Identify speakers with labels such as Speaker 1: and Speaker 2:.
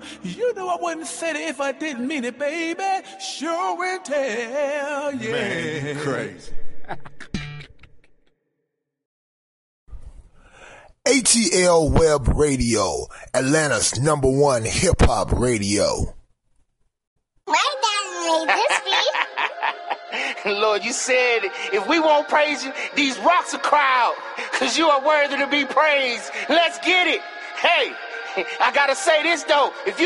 Speaker 1: You know I wouldn't say it if I didn't mean it, baby. Sure and tell, yeah.
Speaker 2: Man, you crazy.
Speaker 3: ATL Web Radio, Atlanta's #1 hip-hop radio.
Speaker 4: My dad made this beat.
Speaker 5: Lord, you said if we won't praise you, these rocks will cry out, because you are worthy to be praised. Let's get it. Hey, I got to say this, though. If you